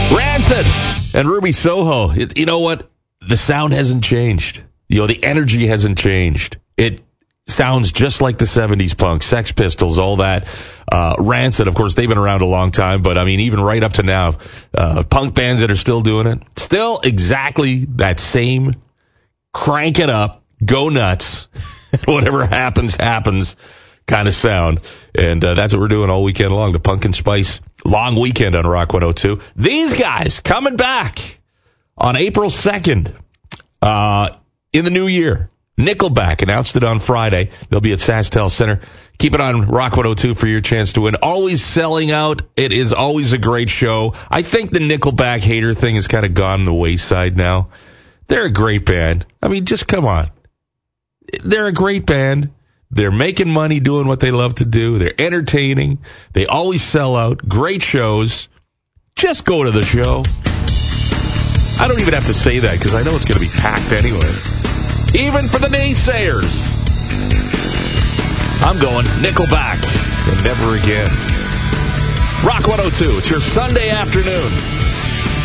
Rancid and Ruby Soho. You know what? The sound hasn't changed. The energy hasn't changed. It sounds just like the 70s punk, Sex Pistols, all that. Rancid, of course, they've been around a long time, but I mean, even right up to now, punk bands that are still doing it, still exactly that same crank it up, go nuts, whatever happens kind of sound. And that's what we're doing all weekend long, the Pumpkin Spice long weekend on Rock 102. These guys coming back on April 2nd in the new year. Nickelback announced it on Friday. They'll be at SaskTel Center. Keep it on Rock 102 for your chance to win. Always selling out. It is always a great show. I think the Nickelback hater thing has kind of gone the wayside now. They're a great band. I mean, just come on. They're a great band. They're making money doing what they love to do. They're entertaining. They always sell out. Great shows. Just go to the show. I don't even have to say that because I know it's going to be packed anyway. Even for the naysayers. I'm going Nickelback and Never Again. Rock 102. It's your Sunday afternoon.